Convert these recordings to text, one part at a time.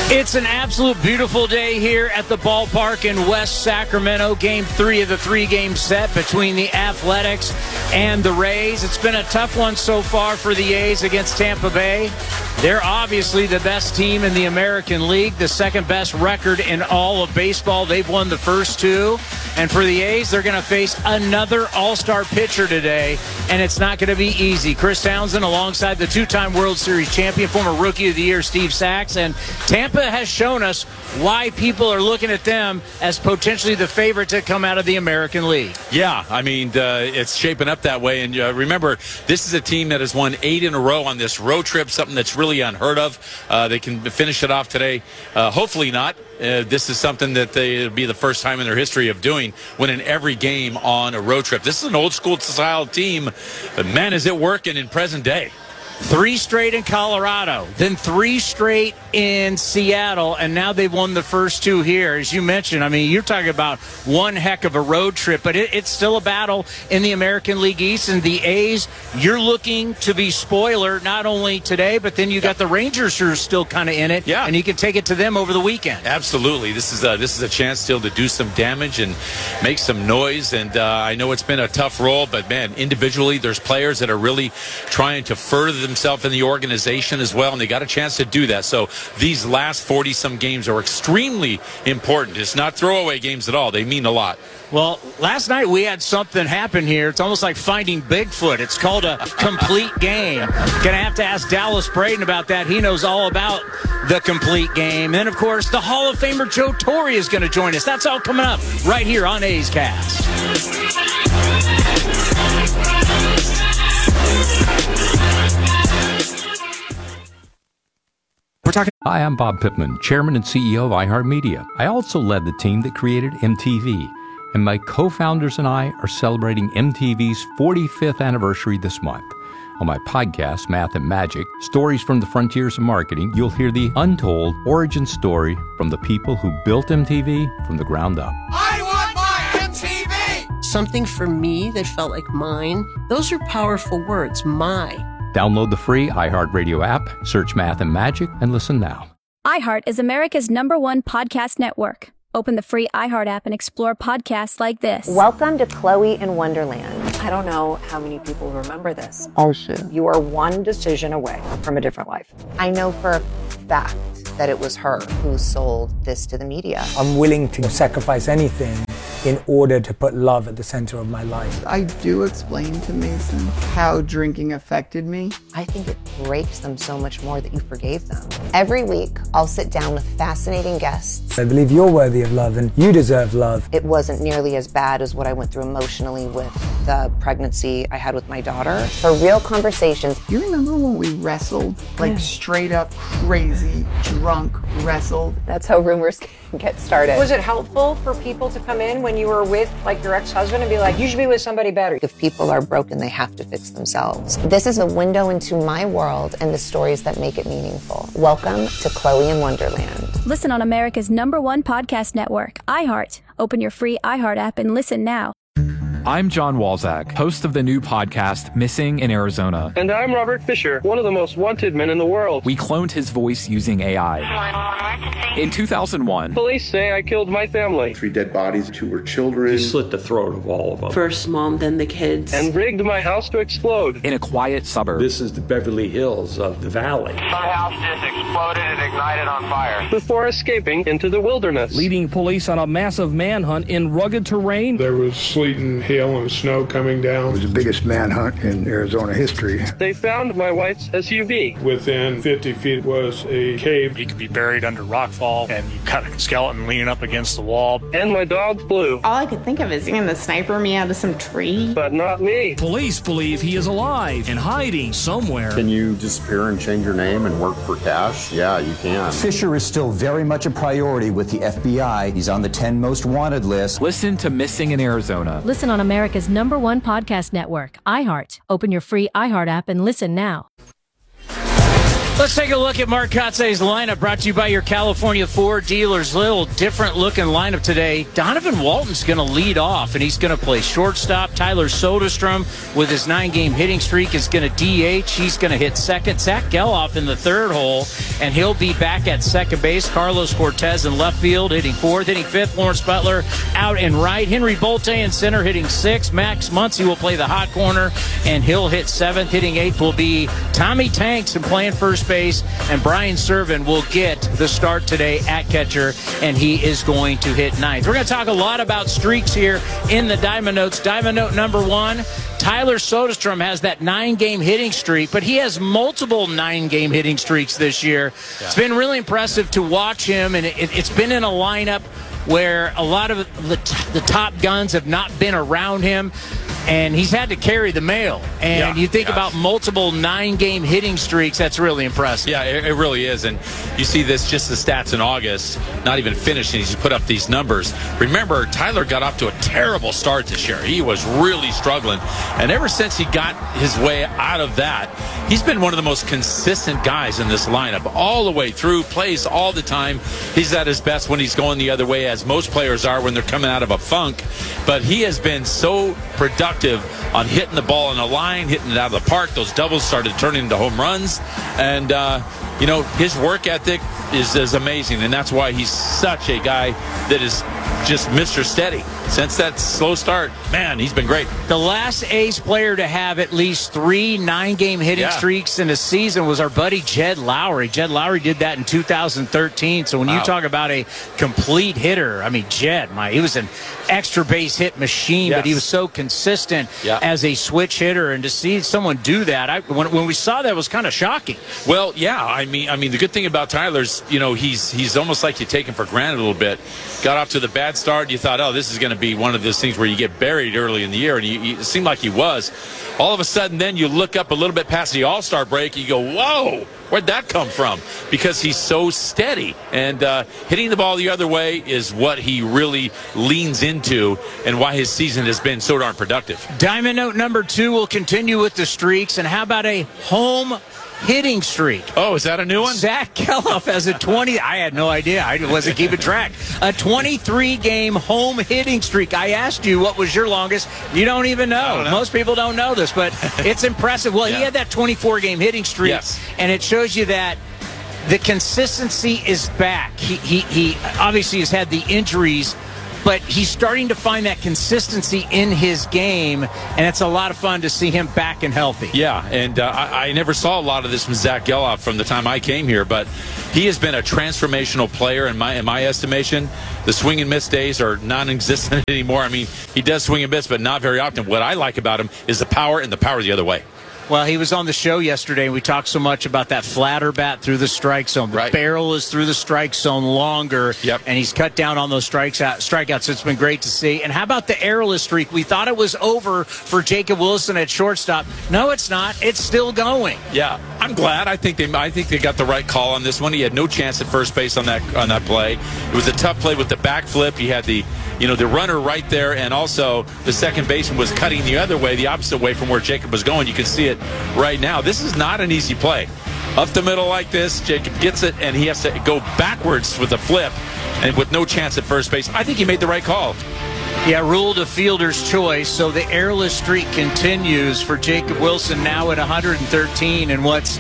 It's an absolute beautiful day here at the ballpark in West Sacramento. Game 3 of the 3-game set between the Athletics and the Rays. It's been a tough one so far for the A's against Tampa Bay. They're obviously the best team in the American League, the second best record in all of baseball. They've won the first 2. And for the A's, they're going to face another all-star pitcher today, and it's not going to be easy. Chris Townsend alongside the 2-time World Series champion, former Rookie of the Year Steve Sax. And Tampa has shown us why people are looking at them as potentially the favorite to come out of the American League. Yeah, I mean, it's shaping up that way. And remember, this is a team that has won 8 in a row on this road trip, something that's really unheard of. They can finish it off today. Hopefully not. This is something that it'll be the first time in their history of doing, winning every game on a road trip. This is an old-school style team, but man, is it working in present day. 3 straight in Colorado, then 3 straight in Seattle, and now they've won the first 2 here. As you mentioned, I mean, you're talking about one heck of a road trip, but it's still a battle in the American League East. And the A's, you're looking to be spoiler not only today, but then you got the Rangers who are still kind of in it, and you can take it to them over the weekend. Absolutely. This is a chance still to do some damage and make some noise. And I know it's been a tough role, but man, individually, there's players that are really trying to further themselves in the organization as well, and they got a chance to do that. So these last 40-some games are extremely important. It's not throwaway games at all. They mean a lot. Well, last night we had something happen here. It's almost like finding Bigfoot. It's called a complete game. Gonna have to ask Dallas Braden about that. He knows all about the complete game. And, of course, the Hall of Famer Joe Torre is going to join us. That's all coming up right here on A's Cast. Hi, I'm Bob Pittman, Chairman and CEO of iHeartMedia. I also led the team that created MTV, and my co-founders and I are celebrating MTV's 45th anniversary this month. On my podcast, Math and Magic, Stories from the Frontiers of Marketing, you'll hear the untold origin story from the people who built MTV from the ground up. I want my MTV! Something for me that felt like mine. Those are powerful words, my. Download the free iHeartRadio app, search Math and Magic, and listen now. iHeart is America's #1 podcast network. Open the free iHeart app and explore podcasts like this. Welcome to Chloe in Wonderland. I don't know how many people remember this. Oh, shit. You are one decision away from a different life. I know for a fact that it was her who sold this to the media. I'm willing to sacrifice anything in order to put love at the center of my life. I do explain to Mason how drinking affected me. I think it breaks them so much more that you forgave them. Every week, I'll sit down with fascinating guests. I believe you're worthy of love and you deserve love. It wasn't nearly as bad as what I went through emotionally with the pregnancy I had with my daughter. For real conversations. You remember when we wrestled? Like straight up crazy, drunk wrestled? That's how rumors get started. Was it helpful for people to come in when you were with like your ex-husband and be like, you should be with somebody better? If people are broken, they have to fix themselves. This is a window into my world and the stories that make it meaningful. Welcome to Chloe in Wonderland. Listen on America's #1 podcast network, iHeart. Open your free iHeart app and listen now. I'm John Walzak, host of the new podcast, Missing in Arizona. And I'm Robert Fisher, one of the most wanted men in the world. We cloned his voice using AI. In 2001, police say I killed my family. 3 dead bodies, 2 were children. He slit the throat of all of them. First mom, then the kids. And rigged my house to explode. In a quiet suburb. This is the Beverly Hills of the valley. Some house just exploded and ignited on fire. Before escaping into the wilderness. Leading police on a massive manhunt in rugged terrain. There was sleet and hail and snow coming down. It was the biggest manhunt in Arizona history. They found my wife's SUV. Within 50 feet was a cave. He could be buried under rockfall, and you got a skeleton leaning up against the wall. And my dog Blue. All I could think of is seeing the sniper me out of some tree. But not me. Police believe he is alive and hiding somewhere. Can you disappear and change your name and work for cash? Yeah, you can. Fisher is still very much a priority with the FBI. He's on the 10 most wanted list. Listen to Missing in Arizona. Listen on America's #1 podcast network, iHeart. Open your free iHeart app and listen now. Let's take a look at Mark Kotze's lineup, brought to you by your California Ford dealers. Little different looking lineup today. Donovan Walton's going to lead off, and he's going to play shortstop. Tyler Soderstrom, with his 9-game hitting streak, is going to DH. He's going to hit second. Zach Geloff in the third hole, and he'll be back at second base. Carlos Cortez in left field, hitting fourth. Hitting fifth, Lawrence Butler out in right. Henry Bolte in center, hitting sixth. Max Muncy will play the hot corner, and he'll hit seventh. Hitting eighth will be Tommy Tanks and playing first base, and Brian Serven will get the start today at catcher, and he is going to hit ninth. We're going to talk a lot about streaks here in the Diamond Notes. Diamond Note number 1, Tyler Soderstrom has that 9-game hitting streak, but he has multiple 9-game hitting streaks this year. Yeah. It's been really impressive to watch him, and it's been in a lineup where a lot of the top guns have not been around him, and he's had to carry the mail. And you think about multiple 9-game hitting streaks, that's really impressive. Yeah, it really is. And you see this, just the stats in August, not even finishing, he's put up these numbers. Remember, Tyler got off to a terrible start this year. He was really struggling. And ever since he got his way out of that, he's been one of the most consistent guys in this lineup all the way through, plays all the time. He's at his best when he's going the other way, as most players are when they're coming out of a funk. But he has been so productive on hitting the ball in a line, hitting it out of the park. Those doubles started turning into home runs. And, his work ethic is amazing. And that's why he's such a guy that is just Mr. Steady. Since that slow start, man, he's been great. The last A's player to have at least 3 9-game hitting streaks in a season was our buddy Jed Lowry. Jed Lowry did that in 2013. So when you talk about a complete hitter, I mean, Jed, he was an extra base hit machine, but he was so consistent as a switch hitter. And to see someone do that, when we saw that, it was kind of shocking. Well, yeah, I mean, the good thing about Tyler's, he's almost like you take him for granted a little bit. Got off to the bad start, you thought, oh, this is going to be one of those things where you get buried early in the year, and it seemed like he was. All of a sudden, then you look up a little bit past the All-Star break, and you go, whoa, where'd that come from? Because he's so steady, and hitting the ball the other way is what he really leans into, and why his season has been so darn productive. Diamond Note number 2 will continue with the streaks, and how about a home hitting streak? Oh, is that a new one? Zach Geloff has a 20. I had no idea. I wasn't keeping track. A 23-game home hitting streak. I asked you what was your longest. You don't even know. Most people don't know this, but it's impressive. Well, he had that 24-game hitting streak, and it shows you that the consistency is back. He obviously has had the injuries, but he's starting to find that consistency in his game, and it's a lot of fun to see him back and healthy. Yeah, and I never saw a lot of this from Zach Geloff from the time I came here, but he has been a transformational player in my estimation. The swing and miss days are non-existent anymore. I mean, he does swing and miss, but not very often. What I like about him is the power, and the power the other way. Well, he was on the show yesterday, and we talked so much about that flatter bat through the strike zone. The barrel is through the strike zone longer, and he's cut down on those strikeouts. So it's been great to see. And how about the errorless streak? We thought it was over for Jacob Wilson at shortstop. No, it's not. It's still going. Yeah, I'm glad. I think they got the right call on this one. He had no chance at first base on that play. It was a tough play with the backflip. He had the runner right there, and also the second baseman was cutting the other way, the opposite way from where Jacob was going. You can see it right now. This is not an easy play. Up the middle like this, Jacob gets it, and he has to go backwards with a flip, and with no chance at first base. I think he made the right call. Yeah, ruled a fielder's choice, so the airless streak continues for Jacob Wilson, now at 113. And what's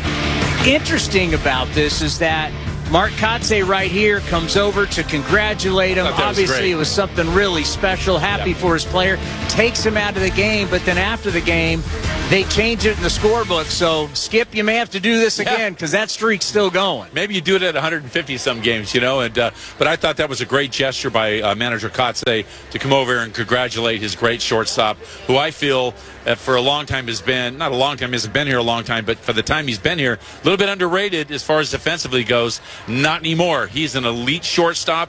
interesting about this is that Mark Kotze right here comes over to congratulate him. Obviously, it was something really special. Happy for his player. Takes him out of the game, but then after the game, they change it in the scorebook. So, Skip, you may have to do this again because that streak's still going. Maybe you do it at 150-some games, but I thought that was a great gesture by manager Kotze to come over and congratulate his great shortstop, who I feel for a long time has been, not a long time, hasn't been here a long time, but for the time he's been here, a little bit underrated as far as defensively goes. Not anymore. He's an elite shortstop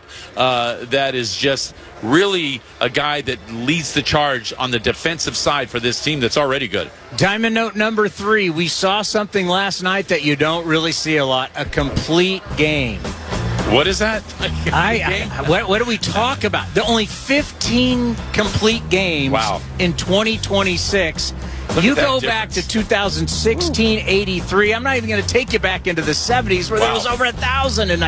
that is just really a guy that leads the charge on the defensive side for this team that's already good. Diamond Note number 3. We saw something last night that you don't really see a lot, a complete game. What is that? What do we talk about? There are only 15 complete games in 2026. You go back to 2016, 83. I'm not even going to take you back into the 70s where there was over 1,000 in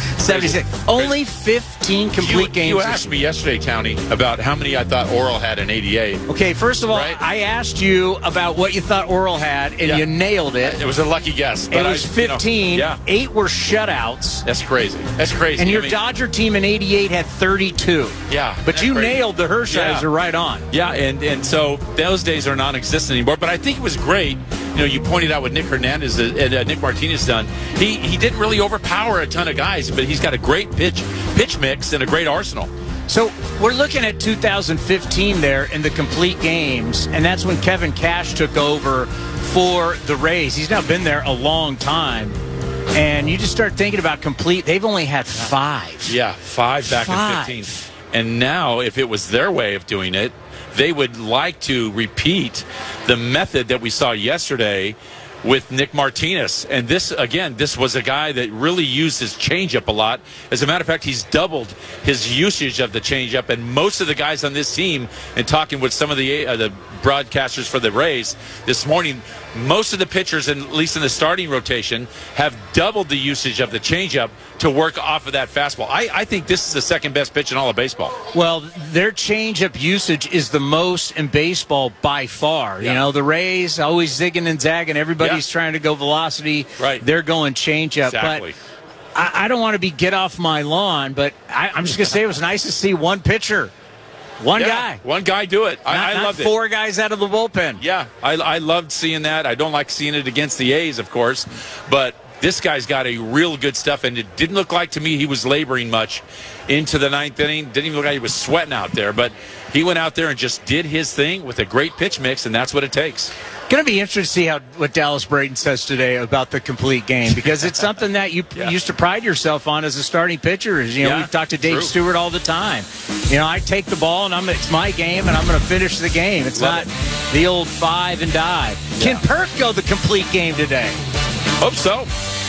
1976. Only 15 complete games. You asked me yesterday, Townie, about how many I thought Oral had in 88. Okay, first of all, I asked you about what you thought Oral had, and you nailed it. It was a lucky guess. It was 15. 8 were shutouts. That's crazy. That's crazy. And your Dodger team in 88 had 32. Yeah. But you nailed the Hershiser right on. Yeah, and so those days are non-existent anymore. But I think it was great. You know, you pointed out what Nick Hernandez and Nick Martinez done. He didn't really overpower a ton of guys, but he's got a great pitch mix and a great arsenal. So we're looking at 2015 there in the complete games, and that's when Kevin Cash took over for the Rays. He's now been there a long time. And you just start thinking about complete. They've only had 5. Yeah, 5 back in 15. And now, if it was their way of doing it, they would like to repeat the method that we saw yesterday with Nick Martinez. And this was a guy that really used his changeup a lot. As a matter of fact, he's doubled his usage of the changeup. And most of the guys on this team, and talking with some of the broadcasters for the Rays this morning, most of the pitchers, at least in the starting rotation, have doubled the usage of the changeup to work off of that fastball. I think this is the second best pitch in all of baseball. Well, their changeup usage is the most in baseball by far. You know, the Rays always zigging and zagging. Everybody's trying to go velocity. Right. They're going changeup. Exactly. But I don't want to get off my lawn, but I'm just going to say it was nice to see one pitcher. One guy do it. I loved it. 4 guys out of the bullpen. Yeah, I loved seeing that. I don't like seeing it against the A's, of course, but this guy's got a real good stuff, and it didn't look like to me he was laboring much into the 9th inning. Didn't even look like he was sweating out there, but he went out there and just did his thing with a great pitch mix, and that's what it takes. Going to be interesting to see what Dallas Braden says today about the complete game, because it's something that you used to pride yourself on as a starting pitcher. You know, we talk to Dave Stewart all the time. You know, I take the ball and it's my game, and I'm going to finish the game. It's not the old 5 and dive. Can Perk go the complete game today? Hope so.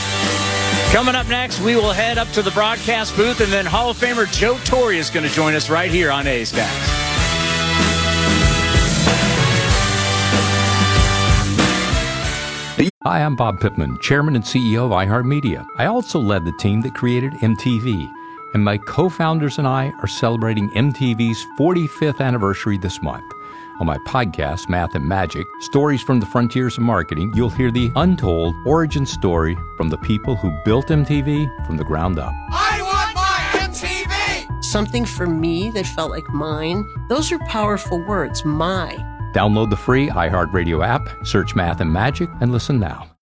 Coming up next, we will head up to the broadcast booth, and then Hall of Famer Joe Torre is going to join us right here on A's Cast. Hi, I'm Bob Pittman, Chairman and CEO of iHeartMedia. I also led the team that created MTV, and my co-founders and I are celebrating MTV's 45th anniversary this month. On my podcast, Math and Magic, Stories from the Frontiers of Marketing, you'll hear the untold origin story from the people who built MTV from the ground up. I want my MTV! Something for me that felt like mine. Those are powerful words, my. Download the free iHeartRadio app, search Math and Magic, and listen now.